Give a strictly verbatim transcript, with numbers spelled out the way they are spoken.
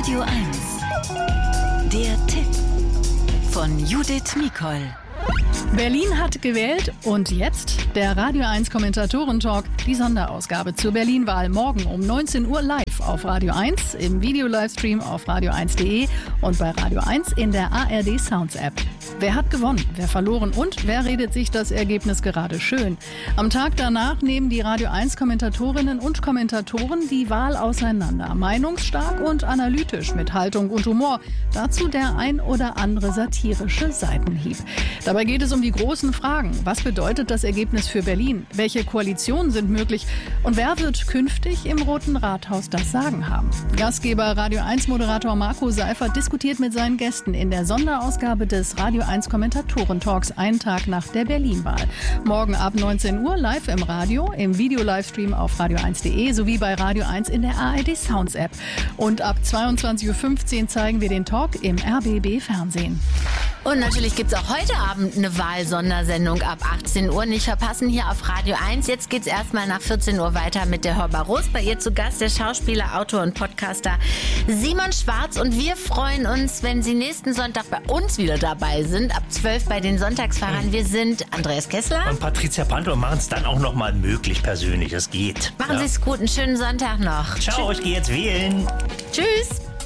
Radio eins. Der Tipp von Judith Mikol. Berlin hat gewählt und jetzt der Radio eins Kommentatoren-Talk, die Sonderausgabe zur Berlin-Wahl. Morgen um neunzehn Uhr live auf Radio eins, im Video-Livestream auf radio eins punkt de und bei Radio eins in der A R D Sounds App. Wer hat gewonnen, wer verloren und wer redet sich das Ergebnis gerade schön? Am Tag danach nehmen die Radio eins Kommentatorinnen und Kommentatoren die Wahl auseinander. Meinungsstark und analytisch mit Haltung und Humor. Dazu der ein oder andere satirische Seitenhieb. Dabei geht es um die großen Fragen. Was bedeutet das Ergebnis für Berlin? Welche Koalitionen sind möglich? Und wer wird künftig im Roten Rathaus das Sagen haben? Gastgeber Radio eins Moderator Marco Seifert diskutiert mit seinen Gästen in der Sonderausgabe des Radio eins Kommentatoren-Talks einen Tag nach der Berlin-Wahl. Morgen ab neunzehn Uhr live im Radio, im Video-Livestream auf radio eins punkt de sowie bei Radio eins in der A R D Sounds App. Und ab zweiundzwanzig Uhr fünfzehn zeigen wir den Talk im R B B Fernsehen. Und natürlich gibt es auch heute Abend eine Wahlsondersendung ab achtzehn Uhr. Nicht verpassen hier auf Radio eins. Jetzt geht es erstmal nach vierzehn Uhr weiter mit der Hörbar Rust. Bei ihr zu Gast der Schauspieler, Autor und Podcaster Simon Schwarz. Und wir freuen uns, wenn Sie nächsten Sonntag bei uns wieder dabei sind. Ab zwölf bei den Sonntagsfahrern. Wir sind Andreas Kessler und Patricia Panto und machen es dann auch nochmal möglich persönlich. Es geht. Machen ja. Sie es gut. Einen schönen Sonntag noch. Ciao, Tschüss. Ich gehe jetzt wählen. Tschüss.